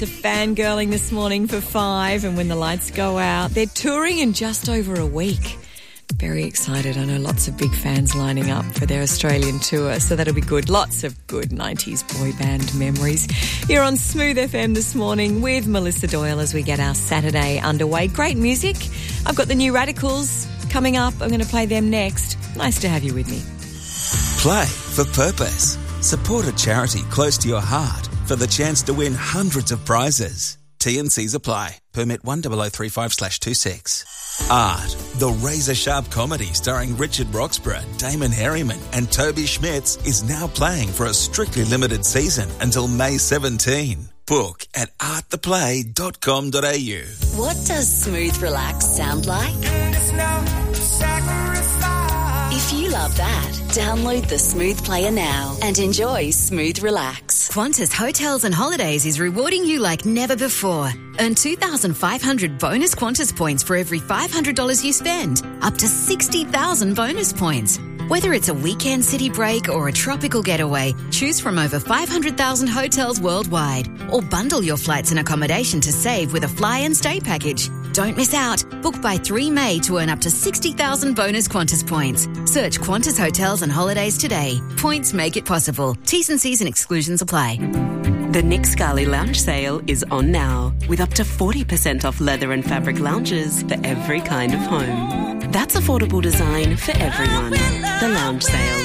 lots of fangirling this morning for 5, and when the lights go out, they're touring in just over a week. Very excited. I know lots of big fans lining up for their Australian tour, so that'll be good. Lots of good 90s boy band memories. You're on Smooth FM this morning with Melissa Doyle as we get our Saturday underway. Great music. I've got the New Radicals coming up. I'm going to play them next. Nice to have you with me. Play for purpose. Support a charity close to your heart for the chance to win hundreds of prizes. T&Cs apply. Permit 10035/26. Art, the razor-sharp comedy starring Richard Roxburgh, Damon Herriman and Toby Schmitz is now playing for a strictly limited season until May 17. Book at arttheplay.com.au. What does Smooth Relax sound like? If you love that, download the Smooth Player now and enjoy Smooth Relax. Qantas Hotels and Holidays is rewarding you like never before. Earn 2,500 bonus Qantas points for every $500 you spend, up to 60,000 bonus points. Whether it's a weekend city break or a tropical getaway, choose from over 500,000 hotels worldwide, or bundle your flights and accommodation to save with a fly and stay package. Don't miss out. Book by 3 May to earn up to 60,000 bonus Qantas points. Search Qantas Hotels and Holidays today. Points make it possible. T's and C's and exclusions apply. The Nick Scali Lounge Sale is on now, with up to 40% off leather and fabric lounges for every kind of home. That's affordable design for everyone. The Lounge Sale.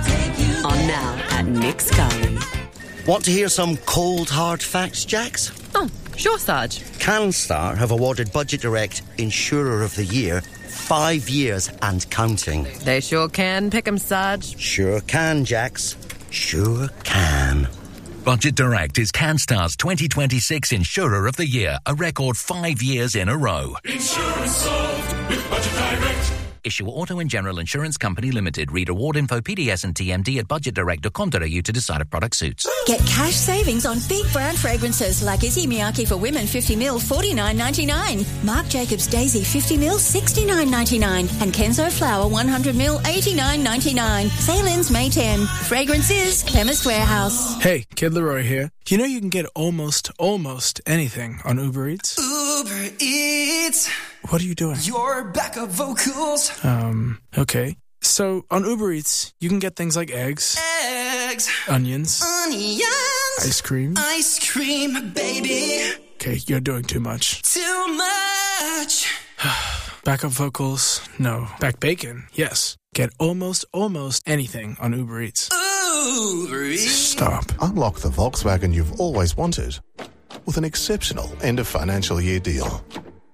On now at Nick Scali. Want to hear some cold, hard facts, Jax? Oh, sure, Sarge. CanStar have awarded Budget Direct Insurer of the Year 5 years and counting. They sure can pick 'em, Sarge. Sure can, Jax. Sure can. Budget Direct is CanStar's 2026 Insurer of the Year, a record 5 years in a row. Insurance solved with Budget Direct. Issue Auto and General Insurance Company Limited. Read award info, PDS and TMD at budgetdirect.com.au to decide if product suits. Get cash savings on big brand fragrances like Issey Miyake for women 50ml $49.99. Marc Jacobs Daisy 50ml $69.99. And Kenzo Flower 100ml $89.99. Sale ends May 10. Fragrances, Chemist Warehouse. Hey, Kid Leroy here. You know you can get almost anything on Uber Eats? Uber Eats. What are you doing? Your backup vocals. Okay. So, on Uber Eats, you can get things like eggs. Onions. Ice cream. Ice cream, baby. Okay, you're doing too much. Too much. Backup vocals, no. Back bacon, yes. Get almost anything on Uber Eats. Uber Eats. Stop. Unlock the Volkswagen you've always wanted with an exceptional end-of-financial year deal.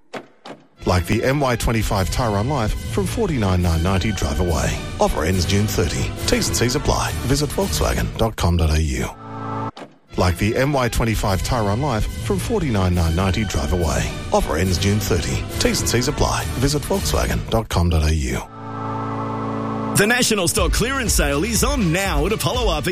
Like the MY25 Tyrone Life from $49,990 drive away. Offer ends June 30. T's and C's apply. Visit Volkswagen.com.au. Like the MY25 Tyrone Life from $49,990 drive away. Offer ends June 30. T's and C's apply. Visit Volkswagen.com.au. The National Stock Clearance Sale is on now at Apollo RP.